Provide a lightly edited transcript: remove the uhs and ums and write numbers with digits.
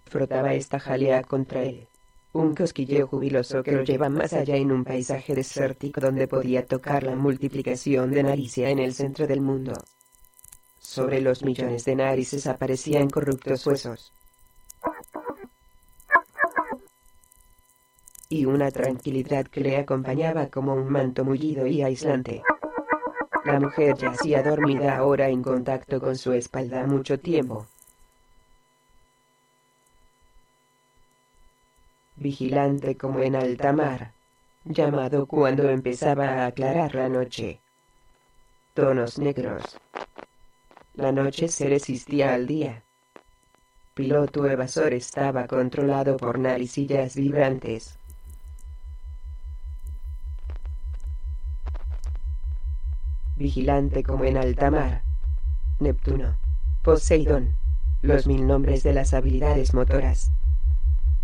Frotaba esta jalea contra él. Un cosquilleo jubiloso que lo lleva más allá en un paisaje desértico donde podía tocar la multiplicación de narices en el centro del mundo. Sobre los millones de narices aparecían corruptos huesos. Y una tranquilidad que le acompañaba como un manto mullido y aislante. La mujer yacía dormida ahora en contacto con su espalda mucho tiempo. Vigilante como en alta mar, llamado cuando empezaba a aclarar la noche. Tonos negros. La noche se resistía al día. Piloto evasor estaba controlado por naricillas vibrantes. Vigilante como en alta mar. Neptuno. Poseidón. Los 1000 nombres de las habilidades motoras.